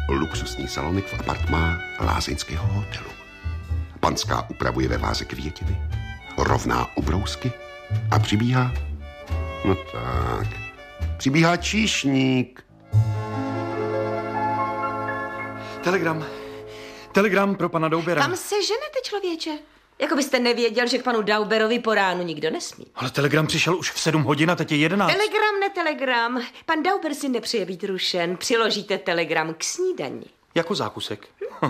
Luxusní salonek v apartmá lázeňského hotelu. Panská upravuje ve váze květiny, rovná ubrousky a přibíhá... No tak, přibíhá číšník. Telegram pro pana Daubera. Kam se ženete, člověče? Jako byste nevěděl, že k panu Dauberovi po ránu nikdo nesmí. Ale telegram přišel už v 7 hodin a teď je 11. Telegram. Pan Dauber si nepřeje být rušen. Přiložíte telegram k snídani. Jako zákusek.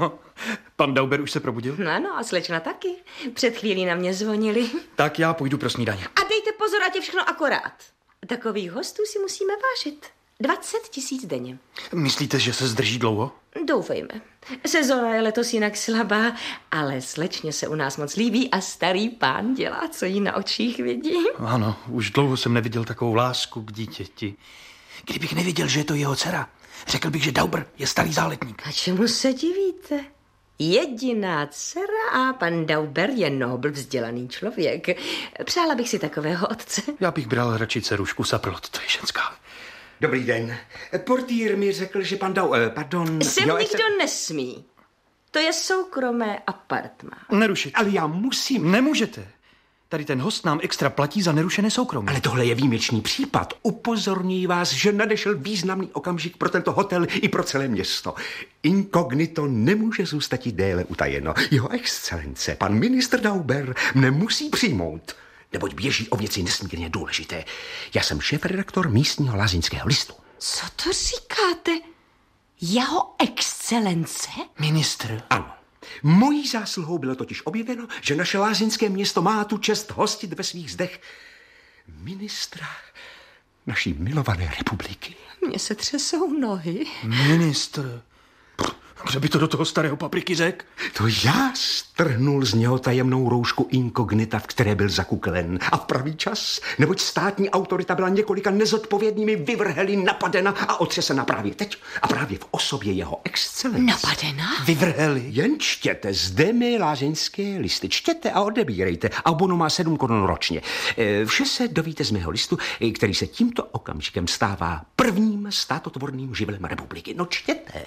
Pan Dauber už se probudil? No ano, a slečna taky. Před chvílí na mě zvonili. Tak já půjdu pro snídaně. A dejte pozor, ať je všechno akorát. Takových hostů si musíme vážit. 20 000 denně. Myslíte, že se zdrží dlouho? Doufejme. Sezóna je letos jinak slabá, ale slečně se u nás moc líbí a starý pán dělá, co jí na očích vidí. Ano, už dlouho jsem neviděl takovou lásku k dítěti. Kdybych nevěděl, že je to jeho dcera, řekl bych, že Dauber je starý záletník. A čemu se divíte? Jediná dcera a pan Dauber je nobl vzdělaný člověk. Přála bych si takového otce. Já bych bral radši dcerušku Saprlot, to je ženská. Dobrý den. Portýr mi řekl, že pan pardon... Sem nikdo nesmí. To je soukromé apartmá. Nerušit. Ale já musím... Nemůžete. Tady ten host nám extra platí za nerušené soukromí. Ale tohle je výjimečný případ. Upozorňuji vás, že nadešel významný okamžik pro tento hotel i pro celé město. Inkognito nemůže zůstat i déle utajeno. Jeho excelence, pan ministr Dauber, mne musí přijmout. Neboť běží o věci nesmírně důležité. Já jsem šéfredaktor místního lázeňského listu. Co to říkáte? Jeho excelence? Ministr. Ano. Mojí zásluhou bylo totiž objeveno, že naše lázeňské město má tu čest hostit ve svých zdech ministra naší milované republiky. Mně se třesou nohy. Ministr. Kdo by to do toho starého papriky řekl? To já strhnul z něho tajemnou roušku inkognita, v které byl zakuklen. A v pravý čas, neboť státní autorita byla několika nezodpovědnými vyvrheli napadena a otřesena právě teď. A právě v osobě jeho excelence. Napadena? Vyvrheli. Jen čtěte zde mé lázeňské listy. Čtěte a odebírejte. Abonu má 7 korun ročně. Vše se dovíte z mého listu, který se tímto okamžikem stává prvním státotvorným živlem republiky. No čtěte.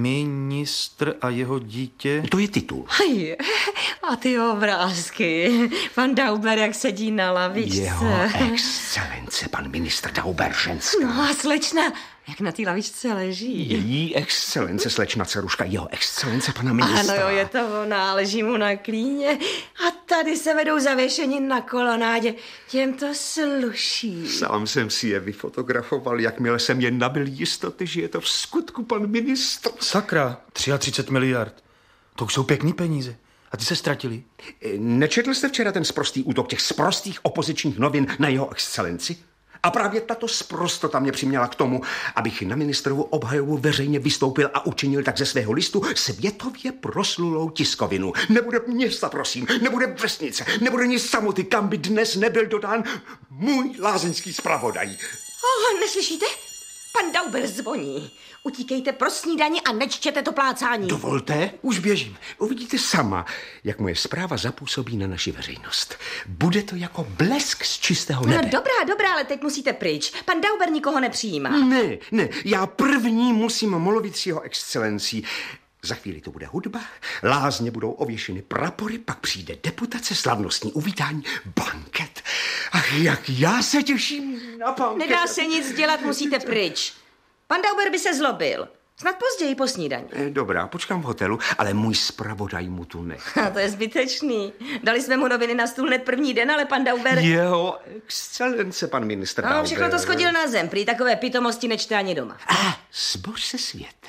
Ministr a jeho dítě. To je titul. Hej, a ty obrázky. Pan Dauber, jak sedí na lavičce. Jeho excelence, pan ministr Dauber, ženská. No a slečna, jak na té lavičce leží. Její excelence, slečna dceruška, jeho excelence, pana ministra. Ano, jo, je to ona, leží mu na klíně. A tady se vedou zavěšeni na kolonádě. Těm to sluší. Sám jsem si je vyfotografoval, jakmile jsem jen nabyl jistoty, že je to v skutku pan ministr. Sakra, 33 miliard. To už jsou pěkný peníze. A ty se ztratili. Nečetl jste včera ten sprostý útok těch sprostých opozičních novin na jeho excelenci? A právě tato sprostota mě přiměla k tomu, abych na ministrovu obhajovu veřejně vystoupil a učinil tak ze svého listu světově proslulou tiskovinu. Nebude města, prosím, nebude vesnice, nebude nic samoty, kam by dnes nebyl dodán můj lázeňský zpravodaj. Neslyšíte? Pan Dauber zvoní. Utíkejte pro snídani a nečtěte to plácání. Dovolte. Už běžím. Uvidíte sama, jak moje zpráva zapůsobí na naši veřejnost. Bude to jako blesk z čistého nebe. No dobrá, ale teď musíte pryč. Pan Dauber nikoho nepřijímá. Ne, já první musím mluvit s jeho excelencí. Za chvíli to bude hudba, lázně budou ověšeny prapory, pak přijde deputace, slavnostní uvítání, banket. Ach, jak já se těším na banket. Nedá se nic dělat, musíte pryč. Pan Dauber by se zlobil. Snad později po snídani. Dobrá, počkám v hotelu, ale můj zpravodaj mu tu nechá. To je zbytečný. Dali jsme mu noviny na stůl hned první den, ale pan Dauber... Jeho excelence, pan ministr Dauber. No, všechno to schodil na zem, prý takové pitomosti nečte ani doma. Zboř se světe.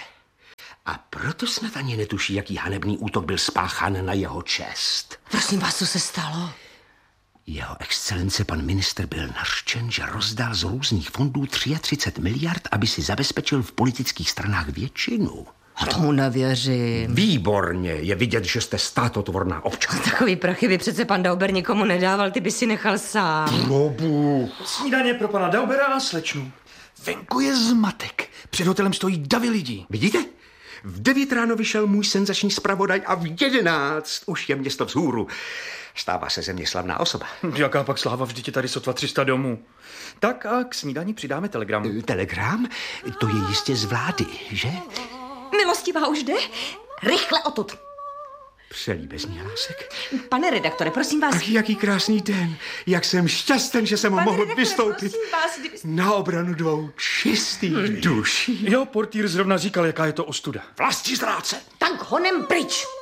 A proto snad ani netuší, jaký hanebný útok byl spáchán na jeho čest. Prosím vás, co se stalo? Jeho excelence pan ministr byl nařčen, že rozdal z různých fondů 33 miliard, aby si zabezpečil v politických stranách většinu. A tomu nevěřím. Výborně, je vidět, že jste státotvorná občanka. Takový prachy by přece pan Dauber nikomu nedával, ty by si nechal sám. Probůh. Snídaně pro pana Daubera a slečnu. Venku je zmatek. Před hotelem stojí davy lidí. Vidíte? V 9 ráno vyšel můj senzační zpravodaj a v 11 už je město vzhůru. Stává se ze mě slavná osoba. Jaká pak sláva, vždyť je tady sotva 300 domů. Tak a k snídani přidáme telegram. Telegram? To je jistě z vlády, že? Milostivá už jde? Rychle odtud. Přelíbezný hlásek. Pane redaktore, prosím vás. Ach, jaký krásný den. Jak jsem šťasten, že jsem mohl vystoupit vás, na obranu dvou čistých duší. Jo, portýr zrovna říkal, jaká je to ostuda. Vlastizrádce. Tak honem pryč.